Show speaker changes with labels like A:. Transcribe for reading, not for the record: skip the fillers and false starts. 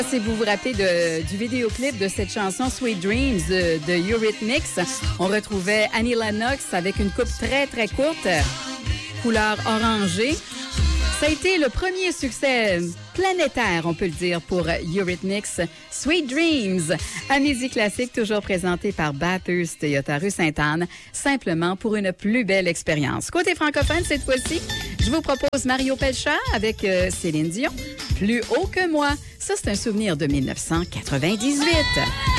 A: Si vous vous rappelez du vidéoclip de cette chanson Sweet Dreams de Eurythmics, on retrouvait Annie Lennox avec une coupe très, très courte, couleur orangée. Ça a été le premier succès planétaire, on peut le dire, pour Eurythmics. Sweet Dreams, à Midi Classique, toujours présenté par Bathurst Toyota rue Sainte-Anne, simplement pour une plus belle expérience. Côté francophone, cette fois-ci, je vous propose Mario Pelchat avec Céline Dion. Plus haut que moi. Ça, c'est un souvenir de 1998.